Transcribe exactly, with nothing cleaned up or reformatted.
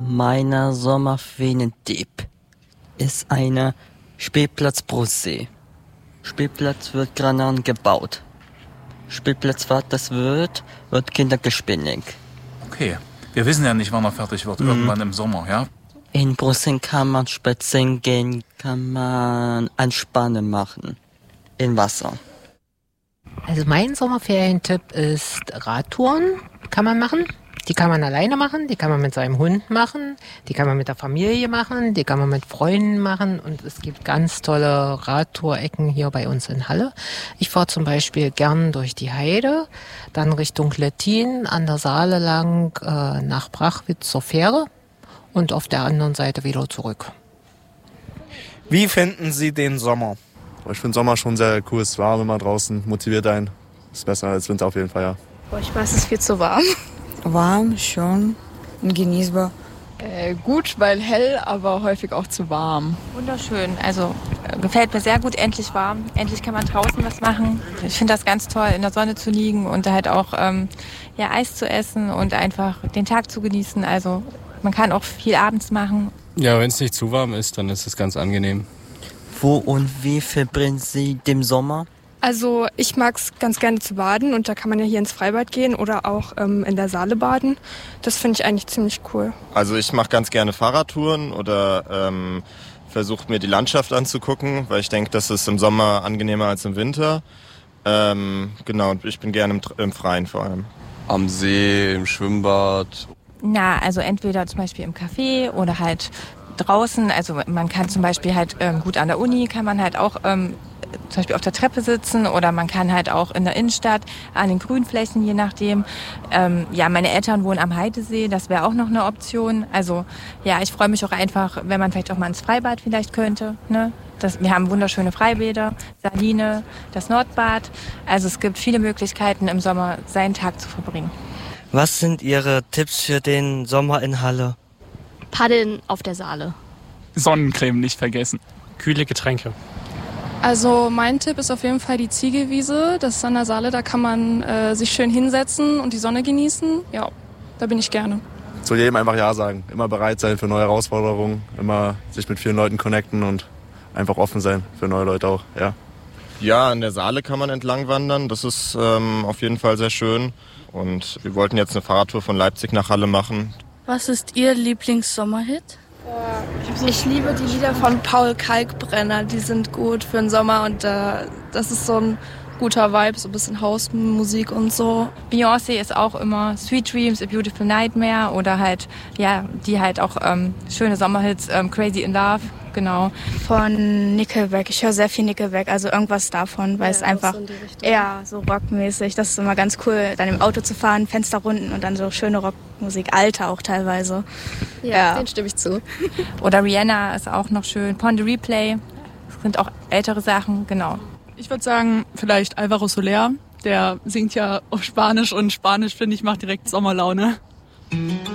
Meiner Sommerferientipp ist eine Spielplatz Brussee. Spielplatz wird gerade gebaut. Spielplatz, was das wird, wird kindergespielig. Okay, wir wissen ja nicht, wann er fertig wird. Mhm. Irgendwann im Sommer, ja? In Brussee kann man spazieren gehen, kann man Anspannen machen. In Wasser. Also mein Sommerferientipp ist Radtouren, kann man machen. Die kann man alleine machen, die kann man mit seinem Hund machen, die kann man mit der Familie machen, die kann man mit Freunden machen und es gibt ganz tolle Radtourecken hier bei uns in Halle. Ich fahre zum Beispiel gern durch die Heide, dann Richtung Lettin, an der Saale lang äh, nach Brachwitz zur Fähre und auf der anderen Seite wieder zurück. Wie finden Sie den Sommer? Ich finde Sommer schon sehr cool, es ist warm immer draußen, motiviert einen. Ist besser als Winter auf jeden Fall, ja. Boah, ich weiß, es ist viel zu warm. Warm, schon und genießbar. Äh, gut, weil hell, aber häufig auch zu warm. Wunderschön, also äh, gefällt mir sehr gut, endlich warm. Endlich kann man draußen was machen. Ich finde das ganz toll, in der Sonne zu liegen und halt auch ähm, ja, Eis zu essen und einfach den Tag zu genießen. Also man kann auch viel abends machen. Ja, wenn es nicht zu warm ist, dann ist es ganz angenehm. Wo und wie verbringen Sie den Sommer? Also ich mag es ganz gerne zu baden und da kann man ja hier ins Freibad gehen oder auch ähm, in der Saale baden. Das finde ich eigentlich ziemlich cool. Also ich mache ganz gerne Fahrradtouren oder ähm, versuche mir die Landschaft anzugucken, weil ich denke, das ist im Sommer angenehmer als im Winter. Ähm, genau, und ich bin gerne im, im Freien vor allem. Am See, im Schwimmbad. Na, also entweder zum Beispiel im Café oder halt draußen. Also man kann zum Beispiel halt ähm, gut an der Uni, kann man halt auch ähm, zum Beispiel auf der Treppe sitzen oder man kann halt auch in der Innenstadt an den Grünflächen, je nachdem. Ähm, ja, meine Eltern wohnen am Heidesee, das wäre auch noch eine Option. Also ja, ich freue mich auch einfach, wenn man vielleicht auch mal ins Freibad vielleicht könnte. Ne? Das, wir haben wunderschöne Freibäder, Saline, das Nordbad. Also es gibt viele Möglichkeiten im Sommer seinen Tag zu verbringen. Was sind Ihre Tipps für den Sommer in Halle? Paddeln auf der Saale. Sonnencreme nicht vergessen. Kühle Getränke. Also mein Tipp ist auf jeden Fall die Ziegelwiese. Das ist an der Saale, da kann man äh, sich schön hinsetzen und die Sonne genießen. Ja, da bin ich gerne. Zu jedem einfach Ja sagen. Immer bereit sein für neue Herausforderungen. Immer sich mit vielen Leuten connecten und einfach offen sein für neue Leute auch. Ja, ja, an der Saale kann man entlang wandern. Das ist ähm, auf jeden Fall sehr schön. Und wir wollten jetzt eine Fahrradtour von Leipzig nach Halle machen. Was ist Ihr Lieblings-Sommerhit? Ich liebe die Lieder von Paul Kalkbrenner, die sind gut für den Sommer und äh, das ist so ein guter Vibe, so ein bisschen Hausmusik und so. Beyoncé ist auch immer Sweet Dreams, A Beautiful Nightmare oder halt, ja, die halt auch ähm, schöne Sommerhits, ähm, Crazy in Love, genau. Von Nickelback, ich höre sehr viel Nickelback, also irgendwas davon, weil ja, es einfach so eher so rockmäßig, das ist immer ganz cool, dann im Auto zu fahren, Fenster runden und dann so schöne Rockmusik, alte auch teilweise. Ja, ja. Den stimme ich zu. Oder Rihanna ist auch noch schön, Pon de Replay, das sind auch ältere Sachen, genau. Ich würde sagen, vielleicht Alvaro Soler, der singt ja auf Spanisch und Spanisch, finde ich, macht direkt Sommerlaune.